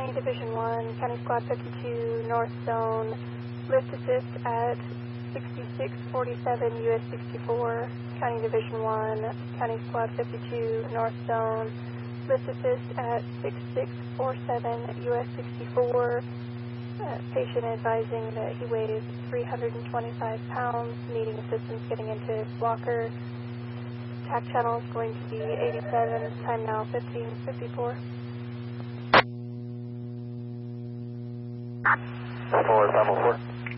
County Division 1, County Squad 52, North Zone, lift assist at 6647 US 64, County Division 1, County Squad 52, North Zone, lift assist at 6647 US 64, patient advising that he weighs 325 pounds, needing assistance getting into his walker. TAC channel is going to be 87, time now 1554. 4504.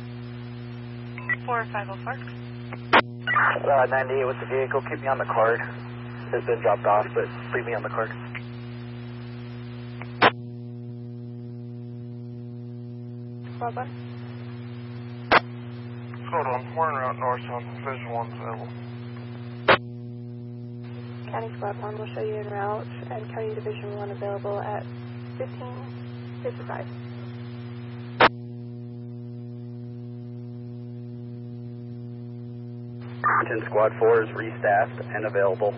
4504. 98 with the vehicle. Keep me on the card. It's been dropped off, but leave me on the card. Squad 1. Squad 1, we're en route north on Division 1's available. County Squad 1 will show you en route, and County Division 1 available at 1555. Squad 4 is restaffed and available.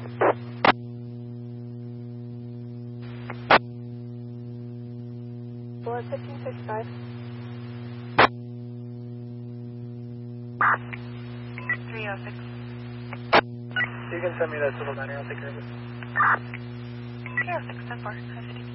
Bullet 1555. 306. You can send me that civil 9, I'll take care of it. 306, 10-4.